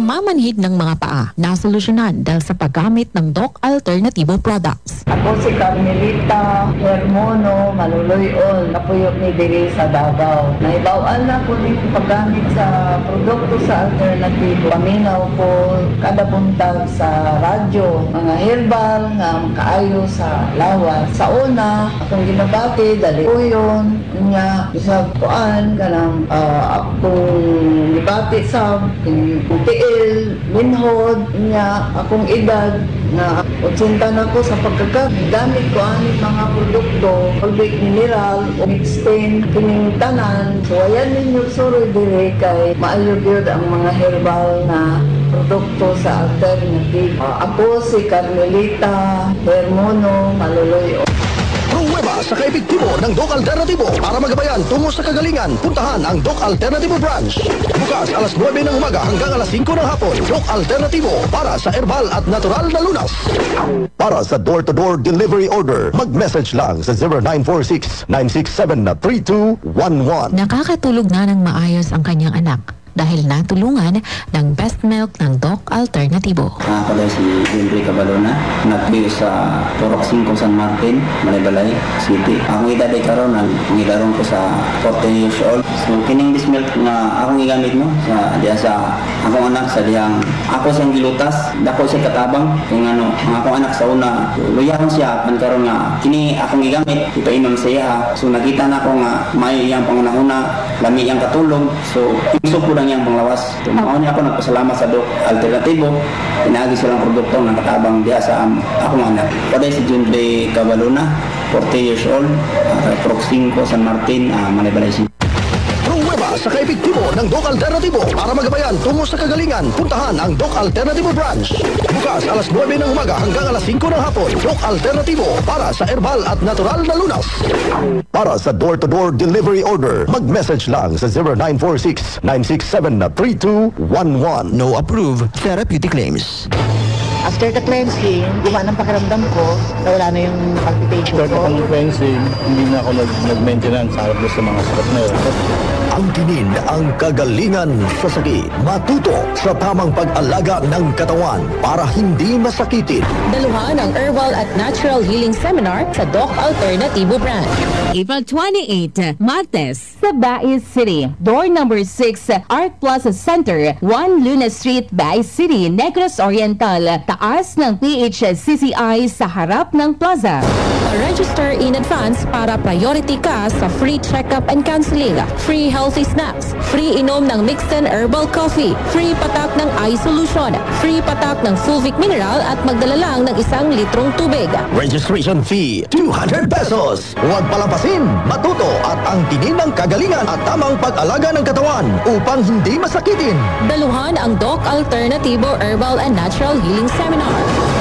namamanhid ng mga paa nasolusyonan dahil sa paggamit ng Doc Alternativo products. Ako si Carmelita Hermono Maluluyon, napuyok ni diri sa Davao. Naibawaan na ko dito paggamit sa produkto sa Alternativo. Paminaw ko kada buntag sa radyo, mga herbal nga makaayo sa lawas. Sa una, akong ginabati, dali ko yun, nga isang kuan, kanang akong nibati sa tiil, minhod, nga akong edad, na 80 na ko sa pagkagamit ko ani mga produkto, albik mineral, o mixtain, kining tanan. So ayan ninyo suroy dire kay maayo gyud ang mga herbal na produkto sa Alternative. Ako si Carmelita Hermono Maluluyo. Pruweba sa kaepektibo ng Doc Alternativo para magabayan tungo sa kagalingan. Puntahan ang Doc Alternativo branch. Bukas alas 9 ng umaga hanggang alas 5 ng hapon. Doc Alternativo para sa herbal at natural na lunas. Para sa door-to-door delivery order, mag-message lang sa 0946-967-3211. Nakakatulog na ng maayos ang kanyang anak dahil natulungan ng Best Milk ng Doc Alternativo. Ako daw si Henry Cabalona, nagbiyo sa Porok 5 San Martin, Manaybalay City. Akong edad ay karon, ang ilarong ko sa 40 years old. So kining this milk nga akong igamit mo sa diya sa akong anak sa diyang ako siyang gilutas, dako siya katabang kung ano, ang akong anak sa una luyahan siya man karon nga kini akong gigamit ipainom sa iya. So nakita na ko nga may iyang pangunahuna, lami iyang katulong. So gusto ko lang yang panglawas. Tumaon niya ako nagpasalamat sa Doc Alternativo. Pinagi silang produkto ng katabang diya sa akong anak. Kaday si Junde Cabalona, 40 years old, Porok 5 San Martin, Manaybalay City. Pruweba sa kaepektibo ng Doc Alternativo para magabayan tungo sa kagalingan. Puntahan ang Doc Alternativo branch. Bukas alas 9 ng umaga hanggang alas 5 ng hapon. Doc Alternativo para sa herbal at natural na lunas. Para sa door-to-door delivery order, mag-message lang sa 0946-967-3211. No approved therapeutic claims. After the cleansing, gumana ang pakiramdam ko, nawala na yung palpitation After ko. ng cleansing, hindi na ako nag-maintenance harap sa mga sakit na yun. Ang tinin ang kagalingan sa sakit. Matuto sa tamang pag-alaga ng katawan para hindi masakitin. Daluhan ang Herbal at Natural Healing Seminar sa Doc Alternativo branch. April 28, Martes. Sa Baez City, door number 6, Art Plaza Center, 1 Luna Street, Baez City, Negros Oriental. Taas ng PHCCI sa harap ng plaza. Register in advance para priority ka sa free check-up and counseling, free healthy snacks, free inom ng mixed and herbal coffee, free patak ng eye solution, free patak ng Fulvic mineral at magdala lang ng 1 litrong tubig. Registration fee, 200 pesos. Huwag palampasin, matuto at ang tinin ng kagalingan at tamang pag-alaga ng katawan upang hindi masakitin. Daluhan ang Doc Alternativo Herbal and Natural Healing Seminar.